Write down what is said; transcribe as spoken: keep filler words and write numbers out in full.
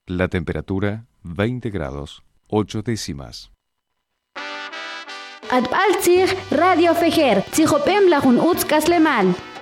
La temperatura veinte grados ocho décimas. Atbaltzig Radio Fejer, Tzihopem Lajun Utzkas Lemal.